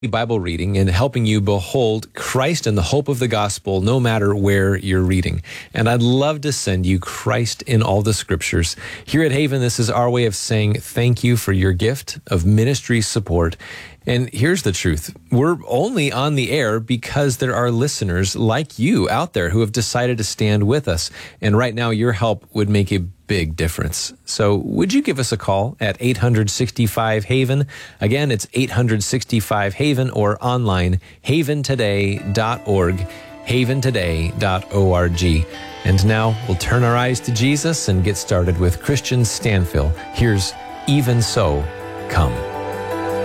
Bible reading and helping you behold Christ and the hope of the gospel no matter where you're reading. And I'd love to send you Christ in all the scriptures. Here at Haven, this is our way of saying thank you for your gift of ministry support. And here's the truth. We're only on the air because there are listeners like you out there who have decided to stand with us. And right now, your help would make a big difference. So would you give us a call at 865-HAVEN? Again, it's 865-HAVEN or online, haventoday.org, haventoday.org. And now we'll turn our eyes to Jesus and get started with Christian Stanfill. Here's Even So, Come.